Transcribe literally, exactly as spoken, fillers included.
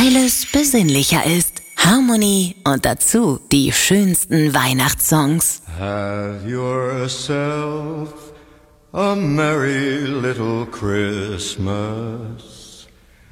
weil es besinnlicher ist. Harmony und dazu die schönsten Weihnachtssongs. Have yourself a merry little Christmas.